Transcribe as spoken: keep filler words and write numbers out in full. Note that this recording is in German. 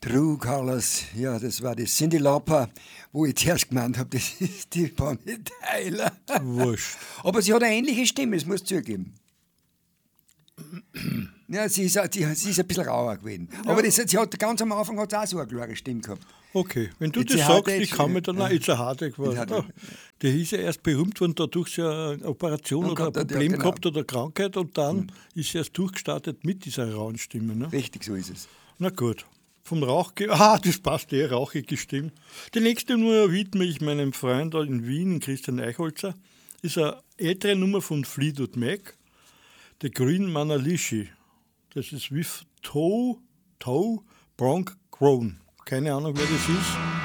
True Colors, ja, das war die Cyndi Lauper, wo ich zuerst gemeint habe, das ist die Bonnie Tyler. Wurscht. Aber sie hat eine ähnliche Stimme, das muss ich zugeben. Ja, sie ist, sie, sie ist ein bisschen rauer gewesen. Ja. Aber das, sie hat, ganz am Anfang hat sie auch so eine klare Stimme gehabt. Okay, wenn du It's das a sagst, Heartache, ich kann mir dann, ja. nein, it's a Heartache war. It's a Oh, der ist ja erst berühmt worden, dadurch sie eine Operation Und oder ein gehabt hat, ja, Problem genau. gehabt oder eine Krankheit und dann mhm. ist sie erst durchgestartet mit dieser rauen Stimme. Ne? Richtig, so ist es. Na gut, vom Rauch, ah, das passt eh, rauchige Stimme. Die nächste Nummer widme ich meinem Freund in Wien, Christian Eichholzer, ist eine ältere Nummer von Fleetwood Mac, The Green Manalishi. Das ist With Toe, Toe, Bronc Grown. Keine Ahnung, wer das ist.